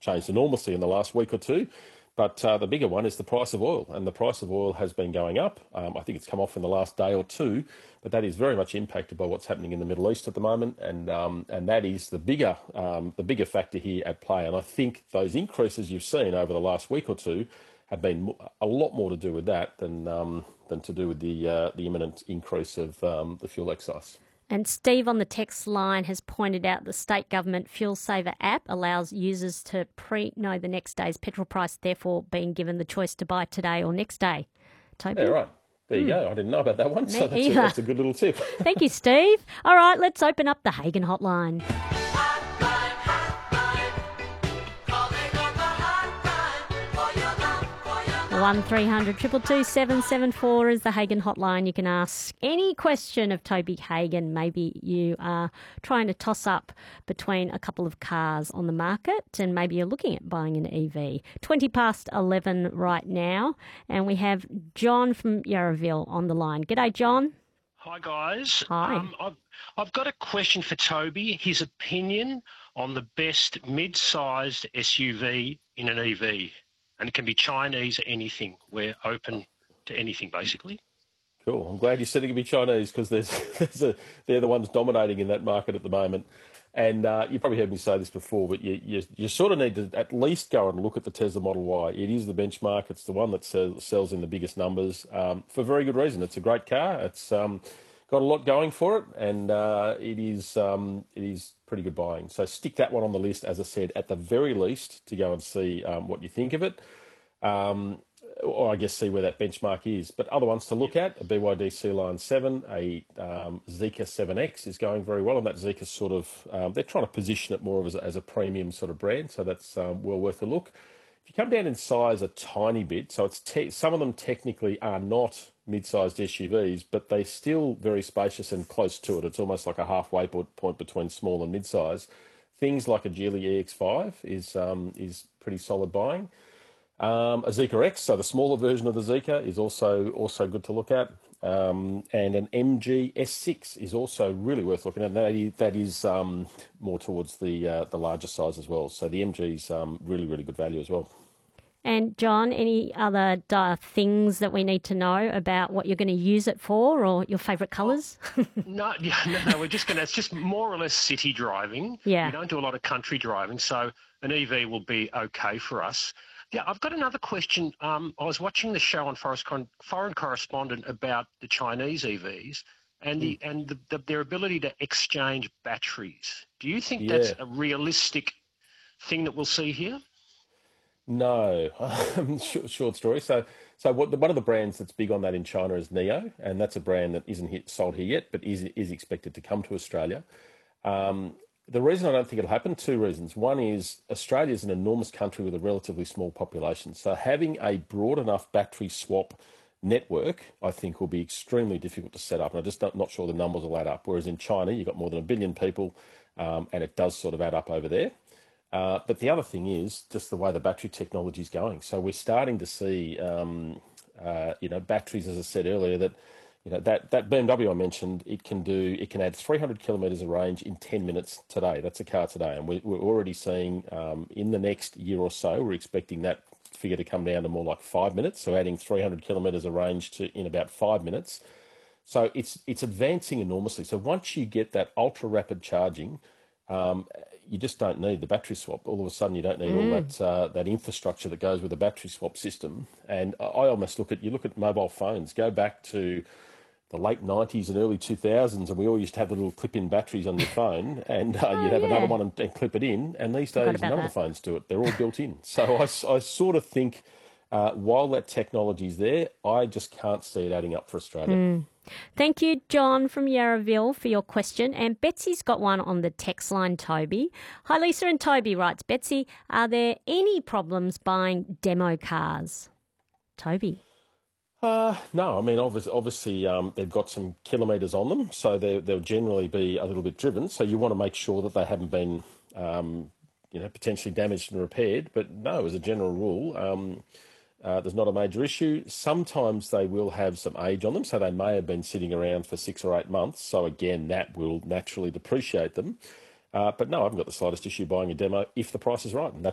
changed enormously in the last week or two. But the bigger one is the price of oil, and the price of oil has been going up. I think it's come off in the last day or two, but that is very much impacted by what's happening in the Middle East at the moment, and that is the bigger factor here at play. And I think those increases you've seen over the last week or two have been a lot more to do with that than to do with the imminent increase of the fuel excise. And Steve on the text line has pointed out the state government Fuel Saver app allows users to know the next day's petrol price, therefore being given the choice to buy today or next day. Toby? Yeah, right. There you go. I didn't know about that one, so that's a good little tip. Thank you, Steve. All right, let's open up the Hagen hotline. 1300 222 774 is the Hagen hotline. You can ask any question of Toby Hagen. Maybe you are trying to toss up between a couple of cars on the market and maybe you're looking at buying an EV. 20 past 11 right now, and we have John from Yarraville on the line. G'day, John. Hi, guys. Hi. I've got a question for Toby. His opinion on the best mid-sized SUV in an EV. And it can be Chinese or anything. We're open to anything, basically. Cool. I'm glad you said it can be Chinese because they're the ones dominating in that market at the moment. And you probably heard me say this before, but you sort of need to at least go and look at the Tesla Model Y. It is the benchmark. It's the one that sells in the biggest numbers for very good reason. It's a great car. It's got a lot going for it, and it is pretty good buying. So stick that one on the list, as I said, at the very least, to go and see what you think of it, or I guess see where that benchmark is. But other ones to look at, a BYD C-Line 7, a Zeekr 7X is going very well, and that Zeekr sort of, they're trying to position it more as a premium sort of brand, so that's well worth a look. If you come down in size a tiny bit, so it's some of them technically are not mid-sized SUVs, but they're still very spacious and close to it. It's almost like a halfway point between small and mid-size. Things like a Geely EX5 is pretty solid buying. A Zeekr X, so the smaller version of the Zeekr, is also good to look at. And an MG S6 is also really worth looking at. That is more towards the larger size as well. So the MG's really, really good value as well. And John, any other things that we need to know about what you're going to use it for, or your favourite colours? No. It's just more or less city driving. Yeah. We don't do a lot of country driving, so an EV will be okay for us. Yeah, I've got another question. I was watching the show on Foreign Correspondent about the Chinese EVs and their ability to exchange batteries. Do you think that's a realistic thing that we'll see here? No, short story. So one of the brands that's big on that in China is NIO, and that's a brand that isn't sold here yet, but is expected to come to Australia. The reason I don't think it'll happen, two reasons. One is Australia is an enormous country with a relatively small population, so having a broad enough battery swap network, I think, will be extremely difficult to set up, and I'm just not sure the numbers will add up. Whereas in China, you've got more than 1 billion people, and it does sort of add up over there. But the other thing is just the way the battery technology is going. So we're starting to see, batteries, as I said earlier, that BMW I mentioned, it can add 300 kilometres of range in 10 minutes today. That's a car today. And we're already seeing in the next year or so, we're expecting that figure to come down to more like 5 minutes. So adding 300 kilometres of range in about 5 minutes. So it's advancing enormously. So once you get that ultra rapid charging, you just don't need the battery swap. All of a sudden, you don't need all that infrastructure that goes with a battery swap system. And I almost look at mobile phones. Go back to the late 90s and early 2000s, and we all used to have the little clip-in batteries on your phone, and you'd have another one and clip it in. And these days, none of the phones do it. They're all built in. So I sort of think while that technology's there, I just can't see it adding up for Australia. Thank you, John from Yarraville, for your question. And Betsy's got one on the text line, Toby. Hi, Lisa and Toby, writes Betsy. Are there any problems buying demo cars? Toby? No, I mean, obviously they've got some kilometres on them, so they'll generally be a little bit driven. So you want to make sure that they haven't been, potentially damaged and repaired. But no, as a general rule, there's not a major issue. Sometimes they will have some age on them, so they may have been sitting around for 6 or 8 months. So again, that will naturally depreciate them. But no, I haven't got the slightest issue buying a demo if the price is right, and